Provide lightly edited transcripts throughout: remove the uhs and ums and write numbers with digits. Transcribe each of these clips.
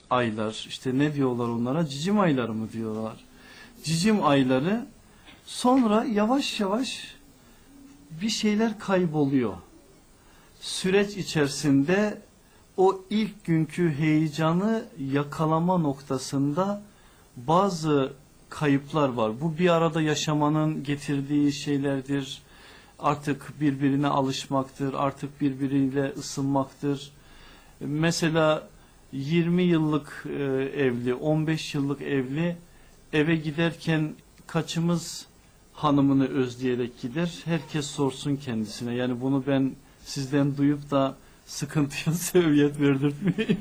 aylar, işte ne diyorlar onlara, cicim ayları mı diyorlar, cicim ayları, sonra yavaş yavaş bir şeyler kayboluyor. Süreç içerisinde o ilk günkü heyecanı yakalama noktasında bazı kayıplar var. Bu bir arada yaşamanın getirdiği şeylerdir. Artık birbirine alışmaktır, artık birbiriyle ısınmaktır. Mesela 20 yıllık evli, 15 yıllık evli eve giderken kaçımız hanımını özleyerek gider? Herkes sorsun kendisine. Yani bunu ben sizden duyup da sıkıntıya sebebiyet verdirtmeyeyim.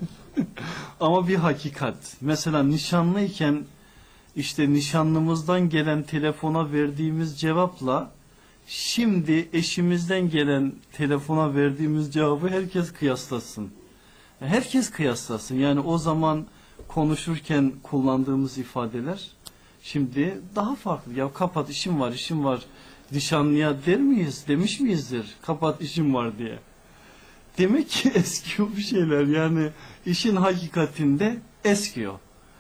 Ama bir hakikat. Mesela nişanlıyken işte nişanlımızdan gelen telefona verdiğimiz cevapla şimdi eşimizden gelen telefona verdiğimiz cevabı herkes kıyaslasın. Herkes kıyaslasın. Yani o zaman konuşurken kullandığımız ifadeler şimdi daha farklı. Ya kapat, işim var, işim var. Nişanlıya der miyiz? Demiş miyizdir? Kapat, işim var diye. Demek ki eskiyor bir şeyler. Yani işin hakikatinde eskiyor.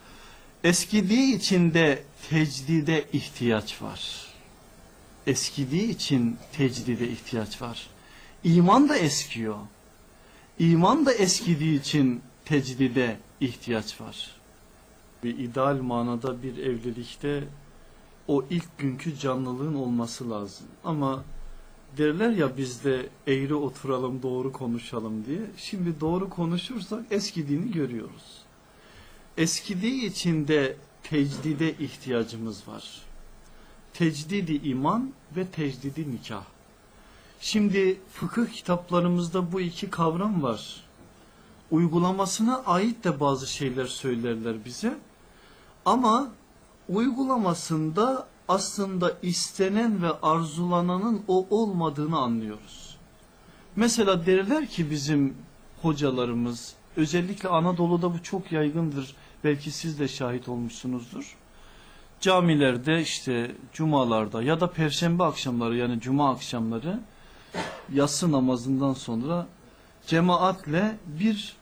Eskidiği için de tecdide ihtiyaç var. Eskidiği için tecdide ihtiyaç var. İman da eskiyor. İman da eskidiği için tecdide ihtiyaç var. Bir ideal manada bir evlilikte o ilk günkü canlılığın olması lazım. Ama derler ya bizde eğri oturalım doğru konuşalım diye. Şimdi doğru konuşursak eskidiğini görüyoruz. Eskidiği için de tecdide ihtiyacımız var. Tecdidi iman ve tecdidi nikah. Şimdi fıkıh kitaplarımızda bu iki kavram var. Uygulamasına ait de bazı şeyler söylerler bize. Ama uygulamasında aslında istenen ve arzulananın o olmadığını anlıyoruz. Mesela derler ki bizim hocalarımız, özellikle Anadolu'da bu çok yaygındır. Belki siz de şahit olmuşsunuzdur. Camilerde işte cumalarda ya da perşembe akşamları, yani cuma akşamları yatsı namazından sonra cemaatle bir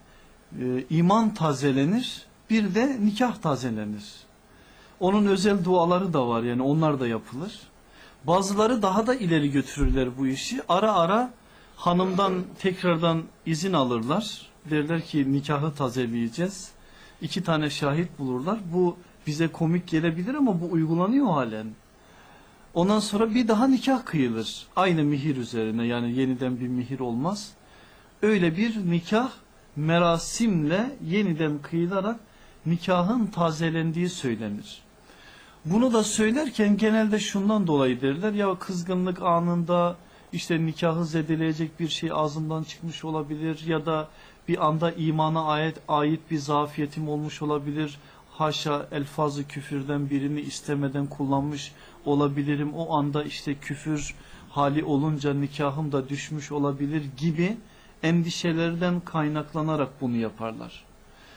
iman tazelenir, bir de nikah tazelenir. Onun özel duaları da var, yani onlar da yapılır. Bazıları daha da ileri götürürler bu işi. Ara ara hanımdan tekrardan izin alırlar. Derler ki nikahı tazeleyeceğiz. 2 tane şahit bulurlar. Bu bize komik gelebilir ama bu uygulanıyor halen. Ondan sonra bir daha nikah kıyılır. Aynı mihir üzerine, yani yeniden bir mihir olmaz. Öyle bir nikah merasimle yeniden kıyılarak nikahın tazelendiği söylenir. Bunu da söylerken genelde şundan dolayı derler ya, kızgınlık anında işte nikahı zedeleyecek bir şey ağzımdan çıkmış olabilir ya da bir anda imana ait bir zafiyetim olmuş olabilir. Haşa, elfazı küfürden birini istemeden kullanmış olabilirim. O anda işte küfür hali olunca nikahım da düşmüş olabilir gibi endişelerden kaynaklanarak bunu yaparlar.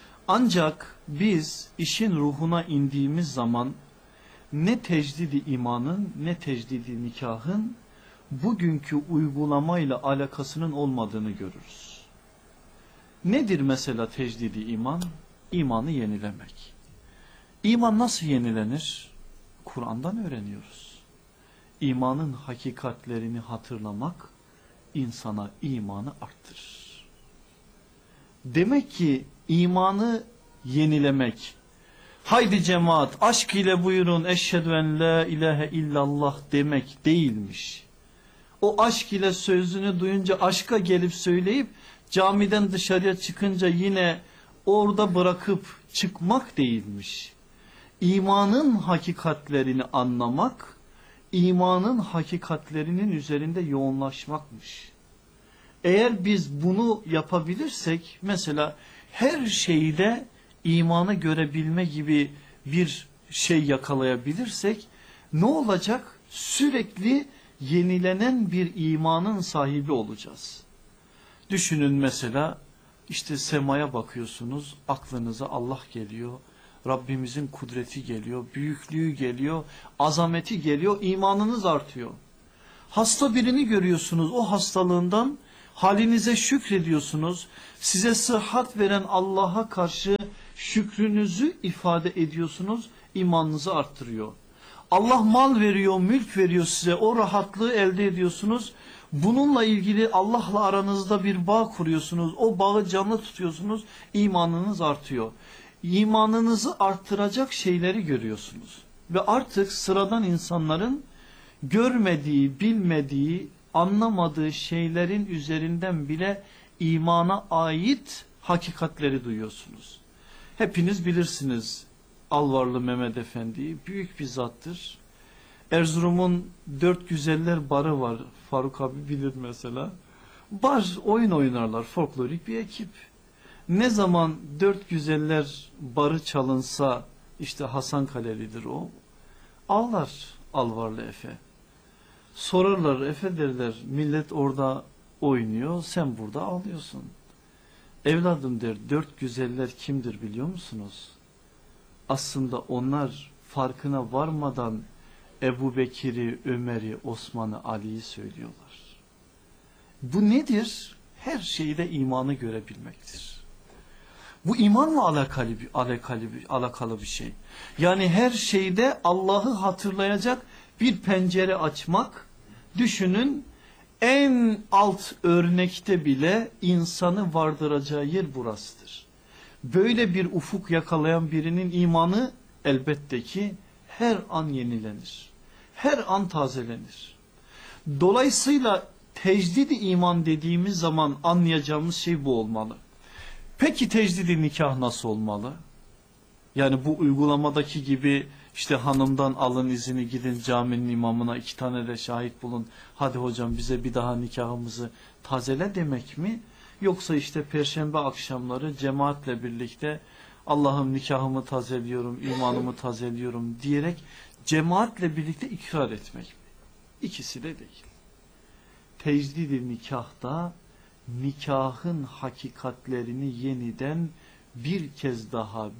Ancak biz işin ruhuna indiğimiz zaman ne tecdidi imanın ne tecdidi nikahın bugünkü uygulamayla alakasının olmadığını görürüz. Nedir mesela tecdidi iman? İmanı yenilemek. İman nasıl yenilenir? Kur'an'dan öğreniyoruz. İmanın hakikatlerini hatırlamak insana imanı arttırır. Demek ki imanı yenilemek, haydi cemaat aşk ile buyurun eşhedü en la ilahe illallah demek değilmiş. O aşk ile sözünü duyunca aşka gelip söyleyip camiden dışarıya çıkınca yine orada bırakıp çıkmak değilmiş. İmanın hakikatlerini anlamak, imanın hakikatlerinin üzerinde yoğunlaşmakmış. Eğer biz bunu yapabilirsek, mesela her şeyde imanı görebilme gibi bir şey yakalayabilirsek, ne olacak? Sürekli yenilenen bir imanın sahibi olacağız. Düşünün mesela, işte semaya bakıyorsunuz, aklınıza Allah geliyor, Rabbimizin kudreti geliyor, büyüklüğü geliyor, azameti geliyor, imanınız artıyor. Hasta birini görüyorsunuz, o hastalığından halinize şükrediyorsunuz. Size sıhhat veren Allah'a karşı şükrünüzü ifade ediyorsunuz, imanınızı arttırıyor. Allah mal veriyor, mülk veriyor size, o rahatlığı elde ediyorsunuz. Bununla ilgili Allah'la aranızda bir bağ kuruyorsunuz, o bağı canlı tutuyorsunuz, imanınız artıyor. İmanınızı arttıracak şeyleri görüyorsunuz. Ve artık sıradan insanların görmediği, bilmediği, anlamadığı şeylerin üzerinden bile imana ait hakikatleri duyuyorsunuz. Hepiniz bilirsiniz Alvarlı Mehmet Efendi'yi, büyük bir zattır. Erzurum'un Dört Güzeller barı var, Faruk abi bilir mesela. Bar, oyun oynarlar, folklorik bir ekip. Ne zaman Dört Güzeller barı çalınsa, işte Hasan Kalelidir o, ağlar Alvarlı Efe. Sorarlar, Efe derler, millet orada oynuyor, sen burada ağlıyorsun. Evladım der, dört güzeller kimdir biliyor musunuz? Aslında onlar farkına varmadan Ebu Bekir'i, Ömer'i, Osman'ı, Ali'yi söylüyorlar. Bu nedir? Her şeyde imanı görebilmektir. Bu imanla alakalı bir şey. Yani her şeyde Allah'ı hatırlayacak bir pencere açmak. Düşünün, en alt örnekte bile insanı vardıracağı yer burasıdır. Böyle bir ufuk yakalayan birinin imanı elbette ki her an yenilenir. Her an tazelenir. Dolayısıyla tecdid-i iman dediğimiz zaman anlayacağımız şey bu olmalı. Peki tecdid-i nikah nasıl olmalı? Yani bu uygulamadaki gibi işte hanımdan alın izini, gidin caminin imamına 2 tane de şahit bulun. Hadi hocam bize bir daha nikahımızı tazele demek mi? Yoksa işte perşembe akşamları cemaatle birlikte Allah'ım nikahımı tazeliyorum, imanımı tazeliyorum diyerek cemaatle birlikte ikrar etmek mi? İkisi de değil. Tecdid-i nikahta nikahın hakikatlerini yeniden bir kez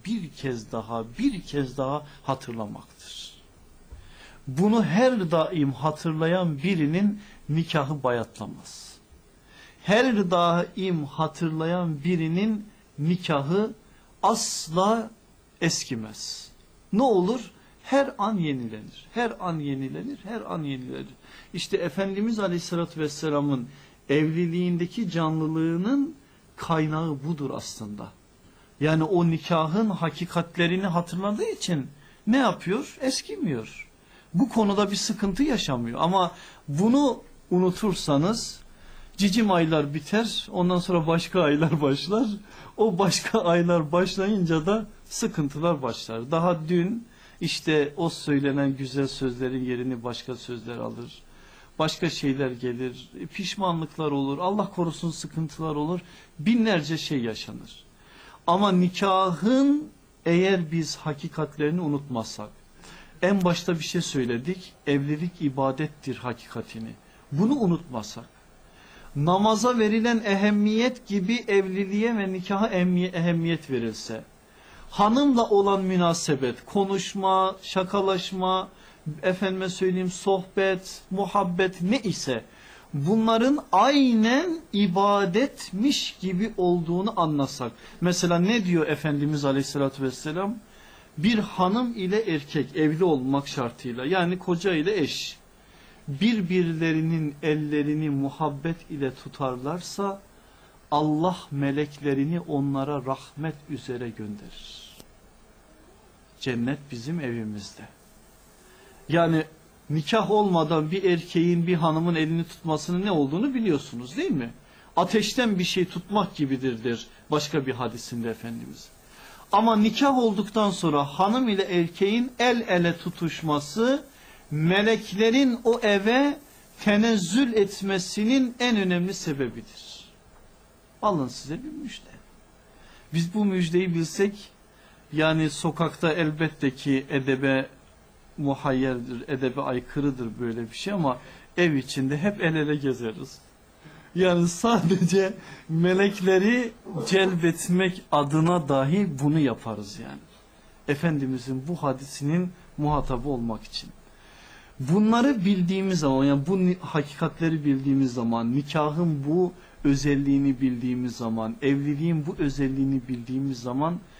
daha hatırlamaktır. Bunu her daim hatırlayan birinin nikahı bayatlamaz. Her daim hatırlayan birinin nikahı asla eskimez. Ne olur? Her an yenilenir. Her an yenilenir. Her an yenilenir. İşte Efendimiz Aleyhisselatü Vesselam'ın evliliğindeki canlılığının kaynağı budur aslında. Yani o nikahın hakikatlerini hatırladığı için ne yapıyor? Eskimiyor. Bu konuda bir sıkıntı yaşamıyor. Ama bunu unutursanız cicim aylar biter, ondan sonra başka aylar başlar. O başka aylar başlayınca da sıkıntılar başlar. Daha dün işte o söylenen güzel sözlerin yerini başka sözler alır. Başka şeyler gelir, pişmanlıklar olur, Allah korusun sıkıntılar olur, binlerce şey yaşanır. Ama nikahın eğer biz hakikatlerini unutmazsak, en başta bir şey söyledik, evlilik ibadettir hakikatini. Bunu unutmasak, namaza verilen ehemmiyet gibi evliliğe ve nikaha ehemmiyet verilse, hanımla olan münasebet, konuşma, şakalaşma, efendime söyleyeyim sohbet, muhabbet ne ise bunların aynen ibadetmiş gibi olduğunu anlasak. Mesela ne diyor Efendimiz Aleyhisselatü Vesselam? Bir hanım ile erkek evli olmak şartıyla, yani koca ile eş, birbirlerinin ellerini muhabbet ile tutarlarsa Allah meleklerini onlara rahmet üzere gönderir. Cennet bizim evimizde. Yani nikah olmadan bir erkeğin bir hanımın elini tutmasının ne olduğunu biliyorsunuz değil mi? Ateşten bir şey tutmak gibidir der başka bir hadisinde Efendimiz. Ama nikah olduktan sonra hanım ile erkeğin el ele tutuşması meleklerin o eve tenezzül etmesinin en önemli sebebidir. Alın size bir müjde. Biz bu müjdeyi bilsek, yani sokakta elbette ki edebe muhayyerdir, edebe aykırıdır böyle bir şey, ama ev içinde hep el ele gezeriz. Yani sadece melekleri celbetmek adına dahi bunu yaparız yani. Efendimizin bu hadisinin muhatabı olmak için. Bunları bildiğimiz zaman, yani bu hakikatleri bildiğimiz zaman, nikahın bu özelliğini bildiğimiz zaman, evliliğin bu özelliğini bildiğimiz zaman